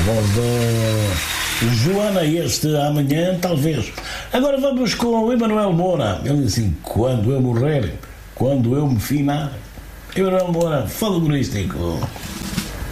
voz da Joana, este amanhã, talvez. Agora vamos com o Emanuel Moura. Ele diz assim: quando eu morrer, quando eu me finar. Emanuel Moura, fado humorístico.